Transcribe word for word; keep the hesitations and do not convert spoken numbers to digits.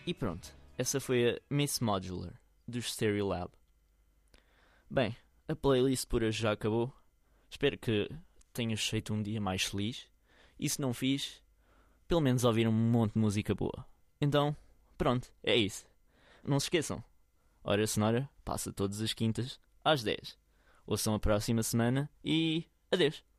E pronto, essa foi a Miss Modular, dos Stereolab. Bem, a playlist por hoje já acabou. Espero que tenhas feito um dia mais feliz. E se não fiz, pelo menos ouvir um monte de música boa. Então, pronto, é isso. Não se esqueçam, Hora Sonora passa todas as quintas às dez. Ouçam a próxima semana e adeus.